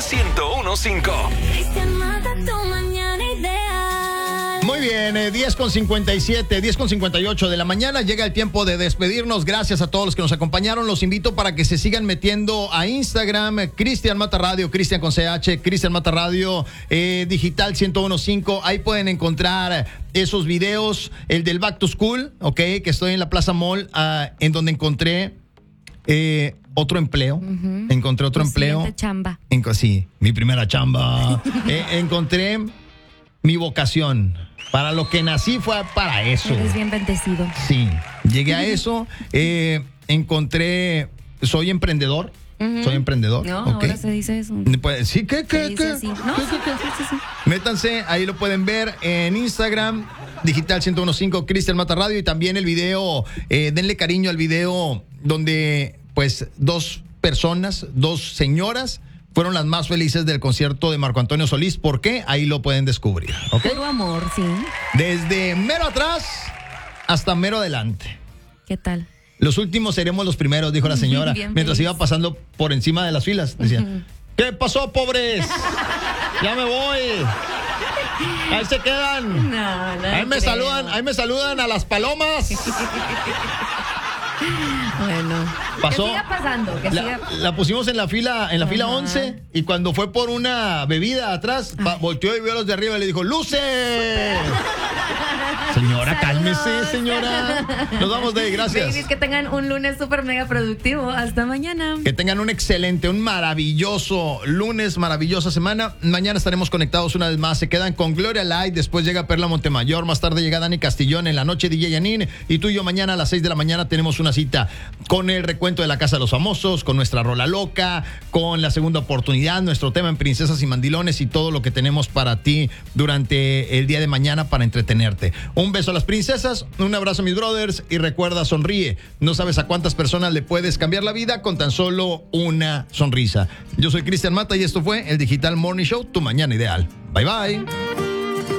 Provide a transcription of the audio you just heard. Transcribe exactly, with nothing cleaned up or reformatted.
ciento uno punto cinco. Cristian Mata, tu mañana ideal. Muy bien, eh, diez con cincuenta y siete, diez con cincuenta y ocho de la mañana. Llega el tiempo de despedirnos. Gracias a todos los que nos acompañaron. Los invito para que se sigan metiendo a Instagram, eh, Cristian Mata Radio, Cristian con C H, Cristian Mata Radio, eh, Digital ciento uno punto cinco. Ahí pueden encontrar esos videos. El del Back to School, ok, que estoy en la Plaza Mall, uh, en donde encontré eh, otro empleo. Uh-huh. Encontré otro tu empleo. chamba. En, sí, mi primera chamba. eh, encontré mi vocación. Para lo que nací fue para eso. Eres bien bendecido. Sí, llegué a eso. Eh, encontré, soy emprendedor. Uh-huh. Soy emprendedor. No, okay. Ahora se dice eso. Pues, sí, ¿qué, qué, se qué? Así. No, ¿Qué, qué, qué? Sí, sí, sí. Métanse, ahí lo pueden ver en Instagram, Digital ciento uno punto cinco, Cristian Mata Radio, y también el video, eh, denle cariño al video donde, pues, dos personas, dos señoras, fueron las más felices del concierto de Marco Antonio Solís. ¿Por qué? Ahí lo pueden descubrir. ¿Okay? Puro amor, sí. Desde mero atrás hasta mero adelante. ¿Qué tal? Los últimos seremos los primeros, dijo la señora, Bien mientras feliz. iba pasando por encima de las filas. Decía, uh-huh. ¿Qué pasó, pobres? Ya me voy. Ahí se quedan. No, no ahí me creo. saludan, ahí me saludan a las palomas. Bueno, pasó. Que siga pasando, que la, siga... la pusimos en la fila, en la Ajá. fila once, y cuando fue por una bebida atrás, pa, volteó y vio a los de arriba y le dijo, ¡luces! Señora, Saludos. cálmese, señora. Nos vamos de ahí, gracias. Babies, que tengan un lunes súper mega productivo. Hasta mañana. Que tengan un excelente, un maravilloso lunes, maravillosa semana. Mañana estaremos conectados una vez más. Se quedan con Gloria Light, después llega Perla Montemayor, más tarde llega Dani Castillón, en la noche D J Yanin, y tú y yo mañana a las seis de la mañana tenemos una cita con el recuento de la Casa de los Famosos, con nuestra rola loca, con la segunda oportunidad, nuestro tema en Princesas y Mandilones y todo lo que tenemos para ti durante el día de mañana para entretenerte. Un beso a las princesas, un abrazo a mis brothers y recuerda, sonríe. No sabes a cuántas personas le puedes cambiar la vida con tan solo una sonrisa. Yo soy Cristian Mata y esto fue el Digital Morning Show, tu mañana ideal. Bye bye.